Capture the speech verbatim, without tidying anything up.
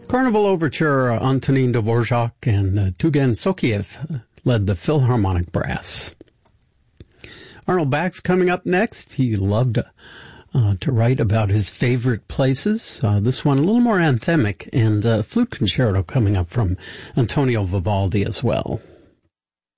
Carnival Overture, Antonin Dvorak and uh, Tugen Sokiev led the Philharmonic Brass. Arnold Bax coming up next. He loved uh, to write about his favorite places. Uh, this one a little more anthemic, and uh, flute concerto coming up from Antonio Vivaldi as well.